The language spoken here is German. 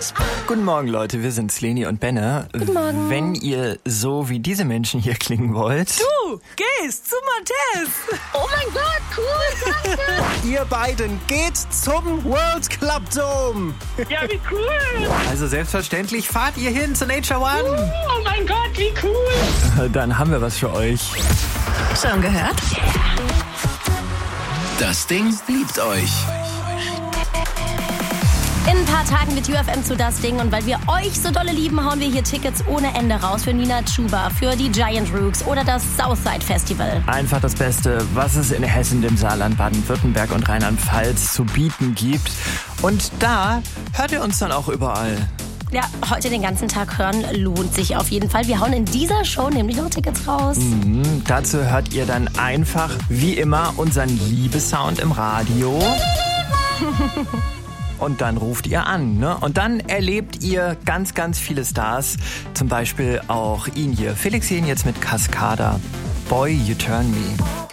Guten Morgen, Leute, wir sind Leni und Benne. Guten Morgen. Wenn ihr so wie diese Menschen hier klingen wollt... Du gehst zu Matthias. Oh mein Gott, cool, danke. Ihr beiden geht zum World Club Dome. Ja, wie cool. Also selbstverständlich fahrt ihr hin zu Nature One. Oh mein Gott, wie cool. Dann haben wir was für euch. Schon gehört? Das Ding liebt euch. In ein paar Tagen mit UFM zu Das Ding. Und weil wir euch so dolle lieben, hauen wir hier Tickets ohne Ende raus für Nina Chuba, für die Giant Rooks oder das Southside Festival. Einfach das Beste, was es in Hessen, dem Saarland, Baden-Württemberg und Rheinland-Pfalz zu bieten gibt. Und da hört ihr uns dann auch überall. Ja, heute den ganzen Tag hören lohnt sich auf jeden Fall. Wir hauen in dieser Show nämlich noch Tickets raus. Dazu hört ihr dann einfach, wie immer, unseren Liebe-Sound im Radio. Und dann ruft ihr an, ne? Und dann erlebt ihr ganz, ganz viele Stars. Zum Beispiel auch ihn hier. Felix Jähn jetzt mit Cascada. Boy, You Turn Me.